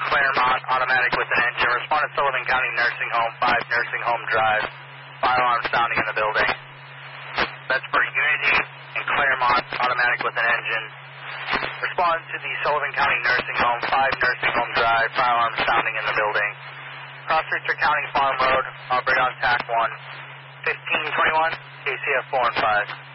Claremont, automatic with an engine. Respond to Sullivan County Nursing Home, 5 Nursing Home Drive. Fire alarm sounding in the building. That's for Unity and Claremont, automatic with an engine. Respond to the Sullivan County Nursing Home, 5 Nursing Home Drive. Fire alarm sounding in the building. Cross Victor County Farm Road, operate on TAC 1. 1521, KCF 4 and 5.